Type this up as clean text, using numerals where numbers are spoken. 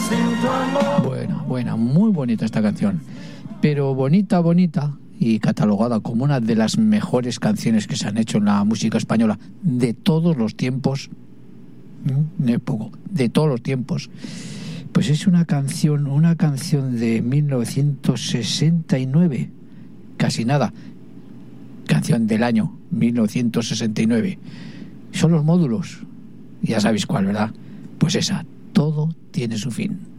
Buena, muy bonita esta canción. Pero bonita y catalogada como una de las mejores canciones que se han hecho en la música española de todos los tiempos. De todos los tiempos. Pues es una canción de 1969. Casi nada. Canción del año 1969. Son los Módulos. Ya sabéis cuál, ¿verdad? Pues esa, todo tiene su fin.